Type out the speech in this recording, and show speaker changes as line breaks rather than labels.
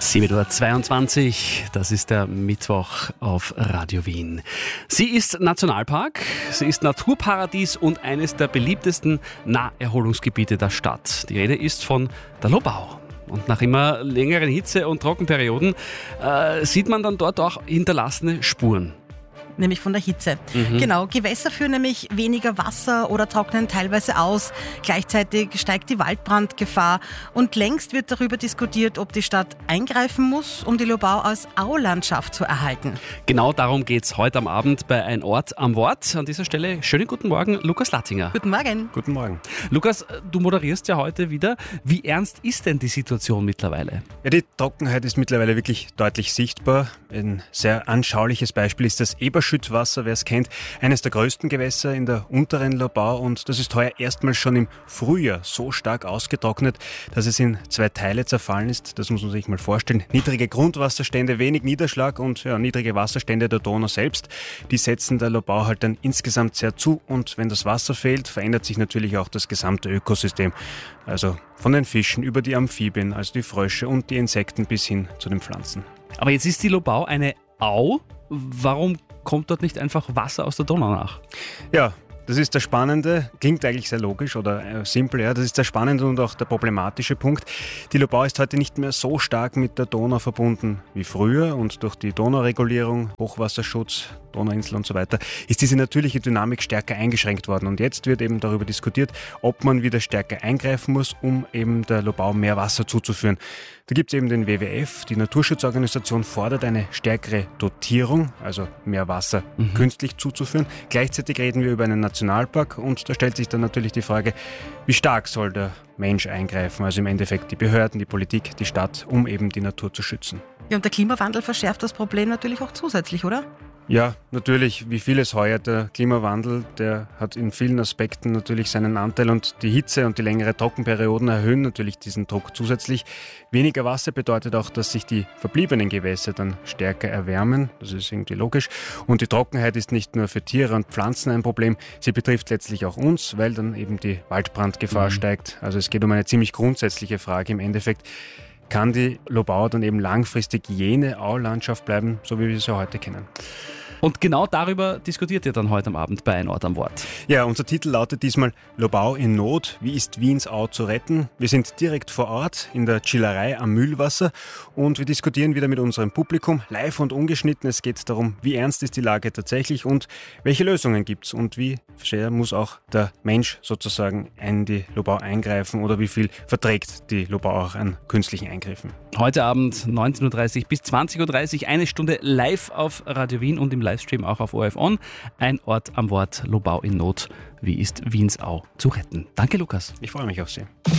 7:22 Uhr, das ist der Mittwoch auf Radio Wien. Sie ist Nationalpark, sie ist Naturparadies und eines der beliebtesten Naherholungsgebiete der Stadt. Die Rede ist von der Lobau. Und nach immer längeren Hitze- und Trockenperioden sieht man dann dort auch hinterlassene Spuren.
Nämlich von der Hitze. Genau, Gewässer führen nämlich weniger Wasser oder trocknen teilweise aus. Gleichzeitig steigt die Waldbrandgefahr und längst wird darüber diskutiert, ob die Stadt eingreifen muss, um die Lobau als Aulandschaft zu erhalten.
Genau darum geht es heute am Abend bei Ein Ort am Wort. An dieser Stelle schönen guten Morgen, Lukas Lattinger.
Guten Morgen.
Guten Morgen.
Lukas, du moderierst ja heute wieder. Wie ernst ist denn die Situation mittlerweile?
Ja, die Trockenheit ist mittlerweile wirklich deutlich sichtbar. Ein sehr anschauliches Beispiel ist das Eberschüttwasser, wer es kennt, eines der größten Gewässer in der unteren Lobau, und das ist heuer erstmals schon im Frühjahr so stark ausgetrocknet, dass es in 2 Teile zerfallen ist. Das muss man sich mal vorstellen. Niedrige Grundwasserstände, wenig Niederschlag und niedrige Wasserstände der Donau selbst, die setzen der Lobau halt dann insgesamt sehr zu, und wenn das Wasser fehlt, verändert sich natürlich auch das gesamte Ökosystem. Also von den Fischen über die Amphibien, also die Frösche und die Insekten bis hin zu den Pflanzen.
Aber jetzt ist die Lobau eine Au. Warum kommt dort nicht einfach Wasser aus der Donau nach?
Ja, das ist der spannende, klingt eigentlich sehr logisch oder simpel, ja, das ist der spannende und auch der problematische Punkt. Die Lobau ist heute nicht mehr so stark mit der Donau verbunden wie früher, und durch die Donauregulierung, Hochwasserschutz, Donauinsel und so weiter, ist diese natürliche Dynamik stärker eingeschränkt worden. Und jetzt wird eben darüber diskutiert, ob man wieder stärker eingreifen muss, um eben der Lobau mehr Wasser zuzuführen. Da gibt es eben den WWF, die Naturschutzorganisation fordert eine stärkere Dotierung, also mehr Wasser künstlich zuzuführen. Gleichzeitig reden wir über einen Nationalpark, und da stellt sich dann natürlich die Frage, wie stark soll der Mensch eingreifen, also im Endeffekt die Behörden, die Politik, die Stadt, um eben die Natur zu schützen.
Ja, und der Klimawandel verschärft das Problem natürlich auch zusätzlich, oder?
Ja, natürlich, wie vieles heuer. Der Klimawandel, der hat in vielen Aspekten natürlich seinen Anteil, und die Hitze und die längere Trockenperioden erhöhen natürlich diesen Druck zusätzlich. Weniger Wasser bedeutet auch, dass sich die verbliebenen Gewässer dann stärker erwärmen. Das ist irgendwie logisch. Und die Trockenheit ist nicht nur für Tiere und Pflanzen ein Problem, sie betrifft letztlich auch uns, weil dann eben die Waldbrandgefahr steigt. Also es geht um eine ziemlich grundsätzliche Frage im Endeffekt. Kann die Lobau dann eben langfristig jene Aulandschaft bleiben, so wie wir sie heute kennen?
Und genau darüber diskutiert ihr dann heute am Abend bei Ein Ort am Wort.
Ja, unser Titel lautet diesmal Lobau in Not. Wie ist Wiens Au zu retten? Wir sind direkt vor Ort in der Chillerei am Mühlwasser, und wir diskutieren wieder mit unserem Publikum, live und ungeschnitten. Es geht darum, wie ernst ist die Lage tatsächlich und welche Lösungen gibt es, und wie sehr muss auch der Mensch sozusagen in die Lobau eingreifen, oder wie viel verträgt die Lobau auch an künstlichen Eingriffen.
Heute Abend 19:30 Uhr bis 20:30 Uhr, eine Stunde live auf Radio Wien und im Livestream auch auf ORF On. Ein Ort am Wort, Lobau in Not. Wie ist Wiens Au zu retten? Danke, Lukas.
Ich freue mich auf Sie.